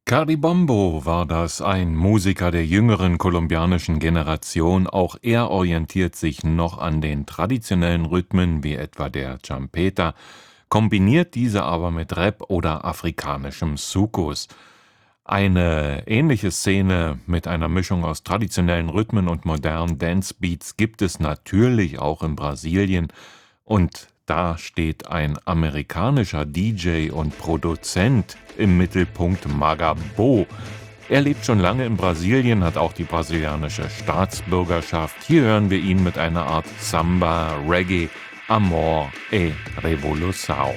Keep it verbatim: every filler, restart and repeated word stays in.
Cardi-Bombo war das, ein Musiker der jüngeren kolumbianischen Generation. Auch er orientiert sich noch an den traditionellen Rhythmen wie etwa der Champeta, kombiniert diese aber mit Rap oder afrikanischem Soukous. Eine ähnliche Szene mit einer Mischung aus traditionellen Rhythmen und modernen Dancebeats gibt es natürlich auch in Brasilien, und da steht ein amerikanischer D J und Produzent im Mittelpunkt: Magabo. Er lebt schon lange in Brasilien, hat auch die brasilianische Staatsbürgerschaft. Hier hören wir ihn mit einer Art Samba, Reggae, Amor e Revolução.